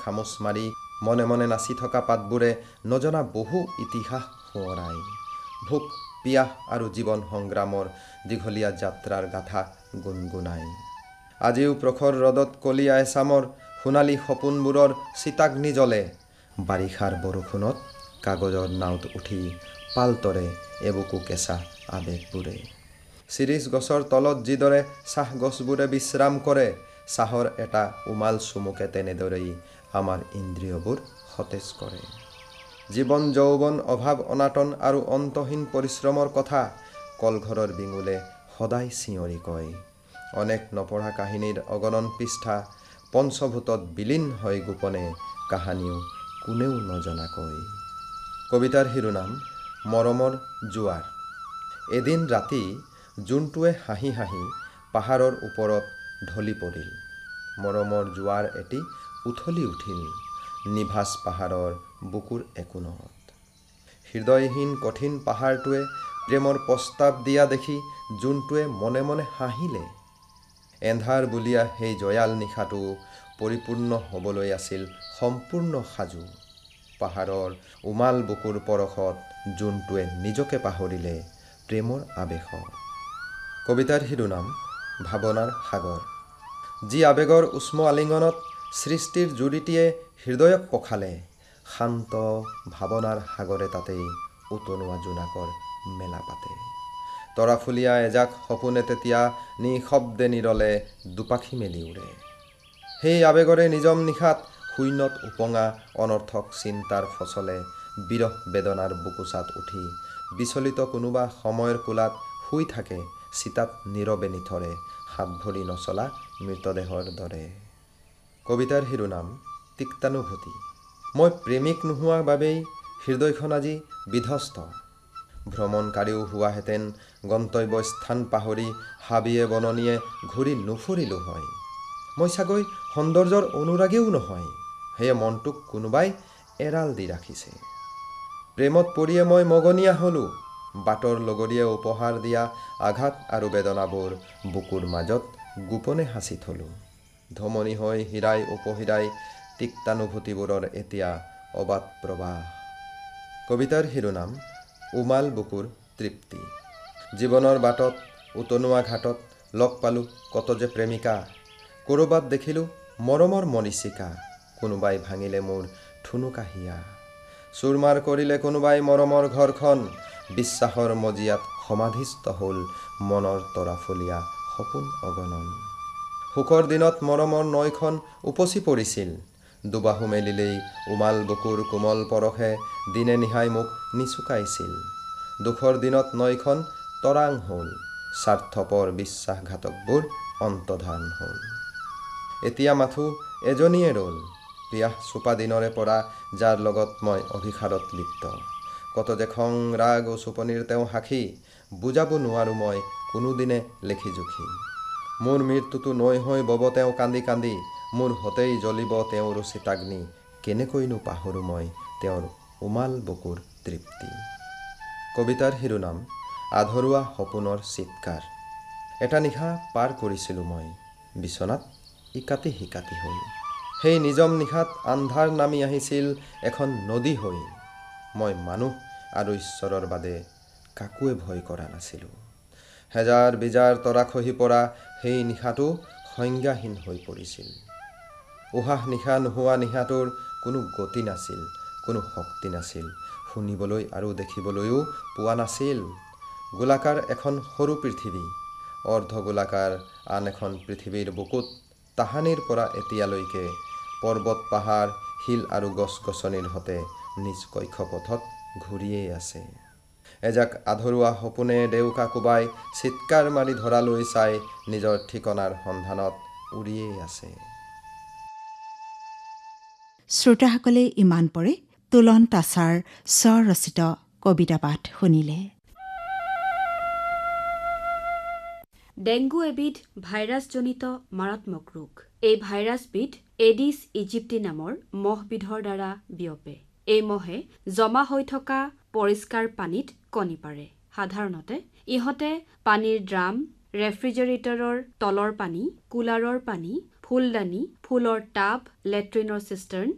খামোচ মাৰি মনে মনে নাচি থকা পাতবোৰে নজনা বহু ইতিহাস সোঁৱৰাই। ভোক পিয়াহ আৰু জীৱন সংগ্ৰামৰ দীঘলীয়া যাত্ৰাৰ গাথা গুণগুণাই। আজিও প্ৰখৰ ৰ'দত কলীয়া এচামৰ সোণালী সপোনবোৰৰ চিতাগ্নি জ্বলে। বাৰিষাৰ বৰষুণত কাগজৰ নাওত উঠি পালতৰে এবুকু কেঁচা আৱেগবোৰে। চিৰিচ গছৰ তলত যিদৰে চাহ গছবোৰে বিশ্ৰাম কৰে, চাহৰ এটা উমাল চুমুকে তেনেদৰেই আমাৰ ইন্দ্ৰিয়বোৰ সতেজ কৰে। জীৱন যৌৱন অভাৱ অনাটন আৰু অন্তহীন পৰিশ্ৰমৰ কথা কলঘৰৰ বিঙুলে সদায় চিঞৰি কয়। অনেক নপঢ়া কাহিনীৰ অগণন পৃষ্ঠা পঞ্চভূতত বিলীন হয় গোপনে, কাহানিও কোনেও নজনাকৈ। কবিতাৰ শিৰোনাম মৰমৰ জোৱাৰ। এদিন ৰাতি জোনটোৱে হাঁহি হাঁহি পাহাৰৰ ওপৰত ঢলি পৰিল। মৰমৰ জোৱাৰ এটি উথলি উঠিল নিভাঁজ পাহাৰৰ বুকুৰ একোণত। হৃদয়হীন কঠিন পাহাৰটোৱে প্ৰেমৰ প্ৰস্তাৱ দিয়া দেখি জোনটোৱে মনে মনে হাঁহিলে। এন্ধাৰ বুলীয়া সেই জয়াল নিশাটো পৰিপূৰ্ণ হ'বলৈ আছিল সম্পূৰ্ণ সাজু। পাহাৰৰ উমাল বুকুৰ পৰশত জোনটোৱে নিজকে পাহৰিলে প্ৰেমৰ আৱেশত। কবিতাৰ শিৰোনাম ভাৱনাৰ সাগৰ। যি আৱেগৰ উষ্ম আলিংগনত সৃষ্টিৰ জুৰিটিয়ে হৃদয়ক পখালে, শান্ত ভাৱনাৰ সাগৰে তাতেই উতনোৱা জোনাকৰ মেলা পাতে। তৰাফুলীয়া এজাক সপোনে তেতিয়া নিঃশব্দে নিৰলে দুপাখি মেলি উৰে। সেই আৱেগৰে নিজম নিশাত শূন্যত উপঙা অনৰ্থক চিন্তাৰ ফচলে বিৰহ বেদনাৰ বুকুচাত উঠি বিচলিত কোনোবা সময়ৰ কোলাত শুই থাকে চিতাত নীৰৱে নিথৰে হাত ভৰি নচলা মৃতদেহৰ দৰে। কবিতাৰ শিৰোনাম তিক্তানুভূতি। মই প্ৰেমিক নোহোৱা বাবেই হৃদয়খন আজি বিধ্বস্ত। ভ্ৰমণকাৰীও হোৱাহেঁতেন গন্তব্যস্থান পাহৰি হাবিয়ে বননিয়ে ঘূৰি নুফুৰিলো হয়। মই চাগৈ সৌন্দৰ্যৰ অনুৰাগীও নহয়, সেয়ে মনটোক কোনোবাই এৰাল দি ৰাখিছে। প্ৰেমত পৰিয়ে মই মগনীয়া হলোঁ, বাটৰ লগৰীয়ে উপহাৰ দিয়া আঘাত আৰু বেদনাবোৰ বুকুৰ মাজত গোপনে সাঁচি থলোঁ। ধমনী হৈ হীৰাই উপহীৰাই তিক্তানুভূতিবোৰৰ এতিয়া অবাধ প্ৰবাহ। কবিতাৰ শিৰোনাম উমাল বুকুৰ তৃপ্তি। জীৱনৰ বাটত উতনোৱা ঘাটত লগ পালোঁ কত যে প্ৰেমিকা, ক'ৰবাত দেখিলোঁ মৰমৰ মৰীচিকা, কোনোবাই ভাঙিলে মোৰ ঠুনুকা হিয়া। চুৰমাৰ কৰিলে কোনোবাই মৰমৰ ঘৰখন, বিশ্বাসৰ মজিয়াত সমাধিস্থ হ'ল মনৰ তৰাফুলীয়া সপোন অগণন। সুখৰ দিনত মৰমৰ নৈখন উপচি পৰিছিল, দুবাহু মেলিলেই উমাল বুকুৰ কোমল পৰশে দিনে নিশাই মোক নিচুকাইছিল। দুখৰ দিনত নৈখন তৰাং হ'ল, স্বাৰ্থপৰ বিশ্বাসঘাতকবোৰ অন্তৰ্ধান হ'ল। এতিয়া মাথো এজনীয়ে ৰ'ল, পিয়াহ চোপা দিনৰে পৰা যাৰ লগত মই অভিসাৰত লিপ্ত। কত যে খং ৰাগ ও চুপনিৰ তেওঁ সাক্ষী, বুজাব নোৱাৰো মই কোনোদিনে লেখি জুখি। মোৰ মৃত্যুটো নৈ হৈ বব তেওঁ কান্দি কান্দি, মোৰ হতেই জ্বলিব তেওঁৰ চিতাগ্নি, কেনেকৈনো পাহৰো মই তেওঁৰ উমাল বুকুৰ তৃপ্তি। কবিতাৰ শিৰোনাম আধৰুৱা সপোনৰ চিৎকাৰ। এটা নিশা পাৰ কৰিছিলোঁ মই, বিচনাত ইকাতি সিকাতি হৈ। সেই নিজম নিশাত আন্ধাৰ নামি আহিছিল এখন নদী হৈ। মই মানুহ আৰু ঈশ্বৰৰ বাদে কাকোৱে ভয় কৰা নাছিলোঁ। হেজাৰ বিজাৰ তৰা খহি পৰা সেই নিশাটো সংজ্ঞাহীন হৈ পৰিছিল। উশাহ নিশা নোহোৱা নিশাটোৰ কোনো গতি নাছিল, কোনো শক্তি নাছিল, শুনিবলৈ আৰু দেখিবলৈও পোৱা নাছিল। গোলাকাৰ এখন সৰু পৃথিৱী, অৰ্ধগোলাকাৰ আন এখন পৃথিৱীৰ বুকুত তাহানিৰ পৰা এতিয়ালৈকে পৰ্বত পাহাৰ শিল আৰু গছ গছনিৰ হতে নিজ কক্ষপথত ঘূৰিয়েই আছে। এজাক আধৰুৱা সপোনে ডেউকা কোবাই চিৎকাৰ মাৰি ধৰালৈ চাই নিজৰ ঠিকনাৰ সন্ধানত উৰিয়েই আছে। শ্ৰোতাসকলে ইমান পৰে তুলন তাছাৰ স্বৰচিত কবিতা পাঠ শুনিলে। ডেংগু এবিধ ভাইৰাছজনিত মাৰাত্মক ৰোগ। এই ভাইৰাছবিধ এডিছ ইজিপ্টি নামৰ মহবিধৰ দ্বাৰা বিয়পে। এই মহে জমা হৈ থকা পৰিষ্কাৰ পানীত কণী পাৰে। সাধাৰণতে ইহঁতে পানীৰ ড্ৰাম, ৰেফ্ৰিজাৰেটৰৰ তলৰ পানী, কুলাৰৰ পানী, ফুলদানি, ফুলৰ টাব, লেট্ৰিনৰ চিষ্টাৰ্ণ